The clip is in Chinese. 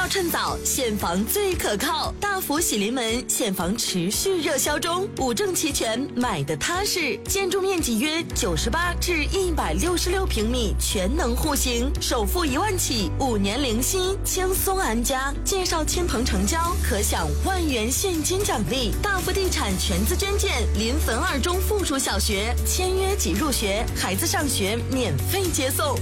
趁早，现房最可靠。大福喜临门，现房持续热销中，五证齐全，买的踏实。建筑面积约98至166平米，全能户型，首付1万起，5年零息，轻松安家。介绍亲朋成交，可享1万元现金奖励。大福地产全资捐建临汾2中附属小学，签约即入学，孩子上学免费接送。